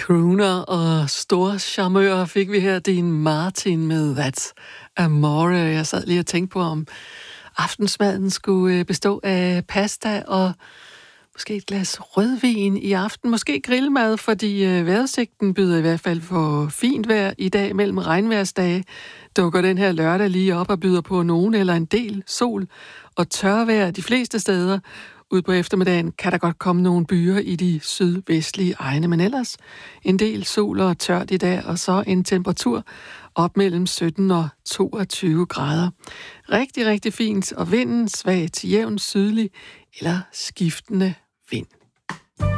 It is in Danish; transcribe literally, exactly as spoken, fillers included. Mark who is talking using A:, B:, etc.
A: Crooner og store charmører fik vi her. Dean Martin med That's Amore. Jeg sad lige og tænkte på, om aftensmaden skulle bestå af pasta og måske et glas rødvin i aften. Måske grillmad, fordi vejrudsigten byder i hvert fald for fint vejr i dag mellem regnværsdage. Dukker den her lørdag lige op og byder på nogen eller en del sol og tørvejr de fleste steder. Ud på eftermiddagen kan der godt komme nogle byer i de sydvestlige egne, men ellers en del sol og tørt i dag, og så en temperatur op mellem sytten og toogtyve grader. Rigtig, rigtig fint, og vinden svag til jævn sydlig eller skiftende vind.